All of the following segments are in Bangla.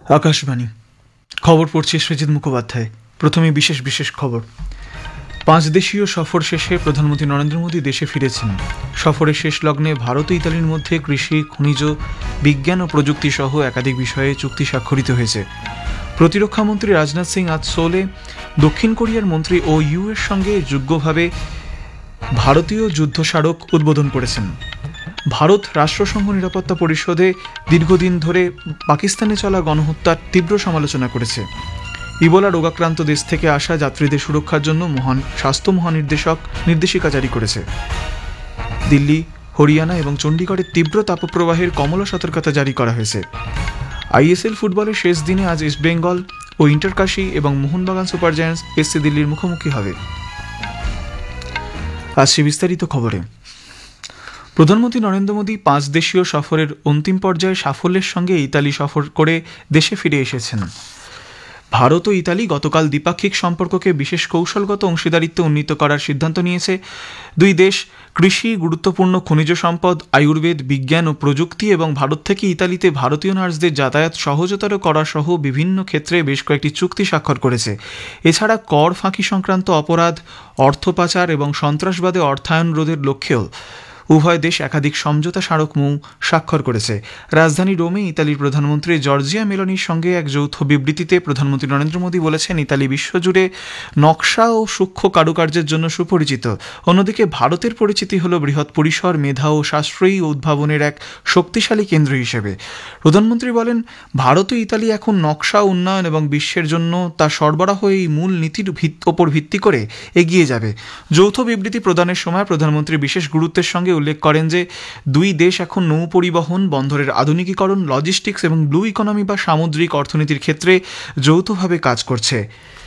আকাশবাণী খবর পড়ছে সৃজিত মুখোপাধ্যায়। প্রথমে বিশেষ বিশেষ খবর। 5 দেশীয় সফর শেষে প্রধানমন্ত্রী নরেন্দ্র মোদী দেশে ফিরেছেন। সফরের শেষ লগ্নে ভারত ও ইতালির মধ্যে কৃষি, খনিজ, বিজ্ঞান ও প্রযুক্তি সহ একাধিক বিষয়ে চুক্তি স্বাক্ষরিত হয়েছে। প্রতিরক্ষামন্ত্রী রাজনাথ সিং আজ সোলে দক্ষিণ কোরিয়ার মন্ত্রী ও ইউ এর সঙ্গে যুগ্মভাবে ভারতীয় যুদ্ধ স্মারক উদ্বোধন করেছেন। ভারত রাষ্ট্রসংঘ নিরাপত্তা পরিষদে দীর্ঘদিন ধরে পাকিস্তানে চলা গণহত্যার তীব্র সমালোচনা করেছে। ইবোলা রোগাক্রান্ত দেশ থেকে আসা যাত্রীদের সুরক্ষার জন্য স্বাস্থ্য নির্দেশিকা জারি করেছে। দিল্লি, হরিয়ানা এবং চণ্ডীগড়ের তীব্র তাপপ্রবাহের কমলা সতর্কতা জারি করা হয়েছে। আইএসএল ফুটবলের শেষ দিনে আজ ইস্টবেঙ্গল ও ইন্টারকাশি এবং মোহনবাগান সুপার জায়ান্টস এসসি দিল্লির মুখোমুখি হবে। আসছে বিস্তারিত খবরে। প্রধানমন্ত্রী নরেন্দ্র মোদী 5 দেশীয় সফরের অন্তিম পর্যায়ে সাফল্যের সঙ্গে ইতালি সফর করে দেশে ফিরে এসেছেন। ভারত ও ইতালি গতকাল দ্বিপাক্ষিক সম্পর্ককে বিশেষ কৌশলগত অংশীদারিত্বে উন্নীত করার সিদ্ধান্ত নিয়েছে। দুই দেশ কৃষি, গুরুত্বপূর্ণ খনিজ সম্পদ, আয়ুর্বেদ, বিজ্ঞান ও প্রযুক্তি এবং ভারত থেকে ইতালিতে ভারতীয় নার্সদের যাতায়াত সহজতর করা সহ বিভিন্ন ক্ষেত্রে বেশ কয়েকটি চুক্তি স্বাক্ষর করেছে। এছাড়া কর ফাঁকি সংক্রান্ত অপরাধ, অর্থ পাচার এবং সন্ত্রাসবাদে অর্থায়ন রোধের লক্ষ্যেও উভয় দেশ একাধিক সমঝোতা স্মারক স্বাক্ষর করেছে। রাজধানী রোমে ইতালির প্রধানমন্ত্রী জর্জিয়া মেলোনির সঙ্গে এক যৌথ বিবৃতিতে প্রধানমন্ত্রী নরেন্দ্র মোদী বলেছেন, ইতালি বিশ্বজুড়ে নকশা ও সূক্ষ্ম কারুকার্যের জন্য সুপরিচিত। অন্যদিকে ভারতের পরিচিতি হল বৃহৎ পরিসর, মেধা ও সাশ্রয়ী উদ্ভাবনের এক শক্তিশালী কেন্দ্র হিসেবে। প্রধানমন্ত্রী বলেন, ভারত ও ইতালি এখন নকশা উন্নয়ন এবং বিশ্বের জন্য তা সরবরাহ এই মূল নীতির ওপর ভিত্তি করে এগিয়ে যাবে। যৌথ বিবৃতি প্রদানের সময় প্রধানমন্ত্রী বিশেষ গুরুত্বের সঙ্গে উল্লেখ করেন যে দুই দেশ এখন নৌ পরিবহন, বন্দরের আধুনিকীকরণ, লজিস্টিক্স এবং ব্লু ইকোনমি বা সামুদ্রিক অর্থনীতির ক্ষেত্রে যৌথভাবে কাজ করছে।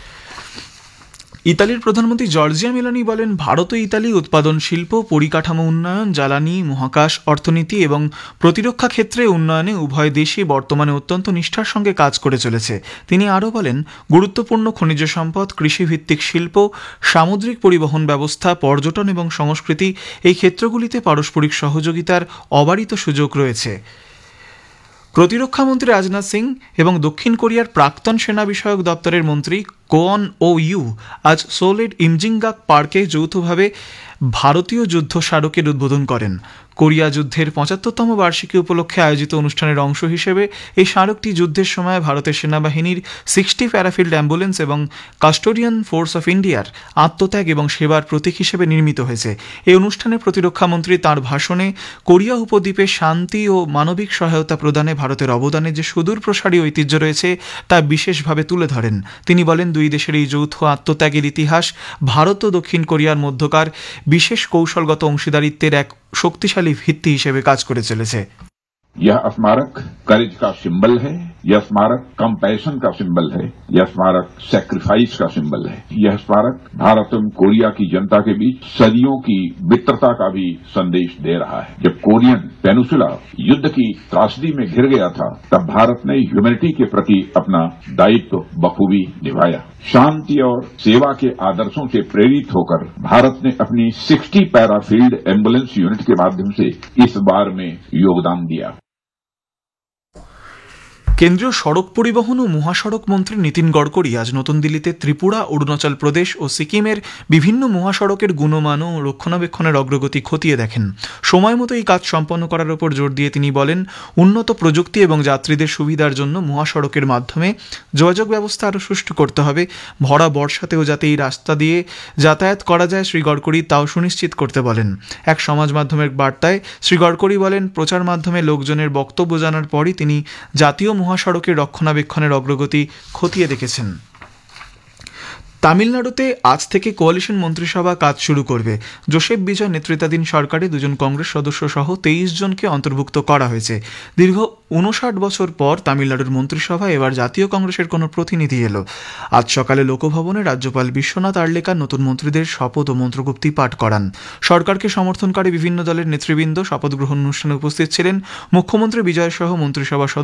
ইতালির প্রধানমন্ত্রী জর্জিয়া মেলোনি বলেন, ভারত ও ইতালি উৎপাদন শিল্প, পরিকাঠামো উন্নয়ন, জ্বালানি, মহাকাশ, অর্থনীতি এবং প্রতিরক্ষা ক্ষেত্রে উন্নয়নে উভয় দেশই বর্তমানে অত্যন্ত নিষ্ঠার সঙ্গে কাজ করে চলেছে। তিনি আরও বলেন, গুরুত্বপূর্ণ খনিজ সম্পদ, কৃষিভিত্তিক শিল্প, সামুদ্রিক পরিবহন ব্যবস্থা, পর্যটন এবং সংস্কৃতি এই ক্ষেত্রগুলিতে পারস্পরিক সহযোগিতার অবারিত সুযোগ রয়েছে। প্রতিরক্ষামন্ত্রী রাজনাথ সিং এবং দক্ষিণ কোরিয়ার প্রাক্তন সেনা বিষয়ক দপ্তরের মন্ত্রী কোয়ন ও ইউ আজ সোলের ইমজিংগাক পার্কে যৌথভাবে ভারতীয় যুদ্ধ স্মারকের উদ্বোধন করেন। কোরিয়া যুদ্ধের 75তম বার্ষিকী উপলক্ষে আয়োজিত অনুষ্ঠানের অংশ হিসেবে এই স্মারকটি যুদ্ধের সময় ভারতের সেনাবাহিনীর 60 প্যারাফিল্ড অ্যাম্বুলেন্স এবং কাস্টোডিয়ান ফোর্স অফ ইন্ডিয়ার আত্মত্যাগ এবং সেবার প্রতীক হিসেবে নির্মিত হয়েছে। এই অনুষ্ঠানে প্রতিরক্ষামন্ত্রী তাঁর ভাষণে কোরিয়া উপদ্বীপে শান্তি ও মানবিক সহায়তা প্রদানে ভারতের অবদানের যে সুদূর প্রসারী ঐতিহ্য রয়েছে তা বিশেষভাবে তুলে ধরেন। তিনি বলেন, দুই দেশের এই যৌথ আত্মত্যাগের ইতিহাস ভারত ও দক্ষিণ কোরিয়ার মধ্যকার বিশেষ কৌশলগত অংশীদারিত্বের এক শক্তিশালী ভিত্তি হিসেবে কাজ করে চলেছে। यह स्मारक करेज का सिंबल है, यह स्मारक कंपैशन का सिंबल है, यह स्मारक सैक्रिफाइस का सिंबल है। यह स्मारक भारत एवं कोरिया की जनता के बीच सदियों की मित्रता का भी संदेश दे रहा है। जब कोरियन पेनिसुला युद्ध की त्रासदी में घिर गया था, तब भारत ने ह्यूमैनिटी के प्रति अपना दायित्व बखूबी निभाया। शांति और सेवा के आदर्शों से प्रेरित होकर भारत ने अपनी 60 पैराफील्ड एम्बुलेंस यूनिट के माध्यम से इस बार में योगदान दिया। কেন্দ্রীয় সড়ক পরিবহন ও মহাসড়ক মন্ত্রী নীতিন গডকরি আজ নতুন দিল্লিতে ত্রিপুরা, অরুণাচল প্রদেশ ও সিকিমের বিভিন্ন মহাসড়কের গুণমান ও রক্ষণাবেক্ষণের অগ্রগতি খতিয়ে দেখেন। সময় মতো এই কাজ সম্পন্ন করার উপর জোর দিয়ে তিনি বলেন, উন্নত প্রযুক্তি এবং যাত্রীদের সুবিধার জন্য মহাসড়কের মাধ্যমে যোগাযোগ ব্যবস্থা আরও সুষ্ঠু করতে হবে। ভরা বর্ষাতেও যাতে এই রাস্তা দিয়ে যাতায়াত করা যায় শ্রী গডকরি তাও সুনিশ্চিত করতে বলেন। এক সমাজ মাধ্যমের বার্তায় শ্রী গডকরি বলেন, প্রচার মাধ্যমে লোকজনের বক্তব্য জানার পরই তিনি জাতীয় মহাসড়কের রক্ষণাবেক্ষণের অগ্রগতি খতিয়ে দেখেছেন। তামিলনাড়ুতে আজ থেকে কোয়ালিশন মন্ত্রিসভা কাজ শুরু করবে। জোসেফ বিজয় নেতৃত্বাধীন সরকারে 2 কংগ্রেস সদস্য সহ 23 জনকে অন্তর্ভুক্ত করা হয়েছে। দীর্ঘ 59 বছর পর তামিলনাড়ুর মন্ত্রিসভায় এবার জাতীয় কংগ্রেসের কোনো প্রতিনিধি এলো। আজ সকালে লোকভবনে রাজ্যপাল বিশ্বনাথ আর্লেকার নতুন মন্ত্রীদের শপথ ও মন্ত্রগুপ্তি পাঠ করান। সরকারকে সমর্থনকারী বিভিন্ন দলের নেতৃবৃন্দ শপথ গ্রহণ অনুষ্ঠানে উপস্থিত ছিলেন। মুখ্যমন্ত্রী বিজয় সহ মন্ত্রিসভা